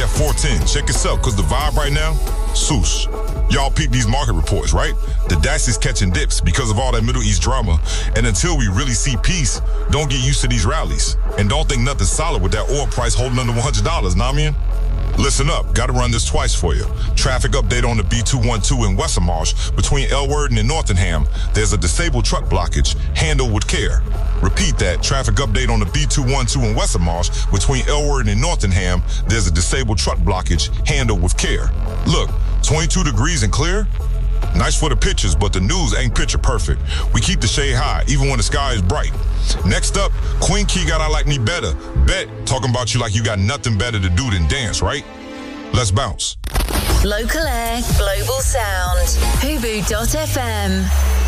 at 410. Check yourself, because the vibe right now, swoosh. Y'all peep these market reports, right? The DAX is catching dips because of all that Middle East drama. And until we really see peace, don't get used to these rallies. And don't think nothing solid with that oil price holding under $100, nah, man? Listen up, gotta run this twice for you. Traffic update on the B212 in Westermarsh between Elworden and Northingham. There's a disabled truck blockage, handled with care. Repeat that, traffic update on the B212 in Westermarsh between Elworden and Northingham. There's a disabled truck blockage, handled with care. Look, 22 degrees and clear? Nice for the pictures, but the news ain't picture perfect. We keep the shade high, even when the sky is bright. Next up, Queen Key got I Like Me Better. Bet, talking about you like you got nothing better to do than dance, right? Let's bounce. Local Air, Global Sound. Hubu.fm.